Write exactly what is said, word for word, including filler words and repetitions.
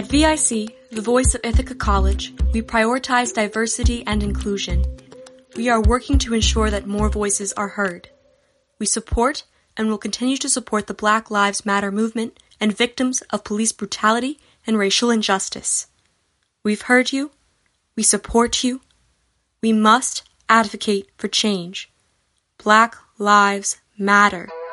At V I C, the voice of Ithaca College, we prioritize diversity and inclusion. We are working to ensure that more voices are heard. We support and will continue to support the Black Lives Matter movement and victims of police brutality and racial injustice. We've heard you. We support you. We must advocate for change. Black Lives Matter.